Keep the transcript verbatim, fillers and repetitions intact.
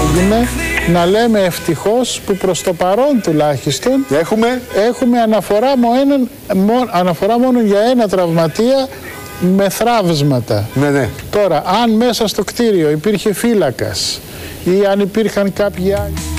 είναι να λέμε ευτυχώς που προς το παρόν τουλάχιστον έχουμε, έχουμε αναφορά, μόνο, αναφορά μόνο για ένα τραυματία με θραύσματα. Ναι, ναι. Τώρα, αν μέσα στο κτίριο υπήρχε φύλακας ή αν υπήρχαν κάποιοι άλλοι...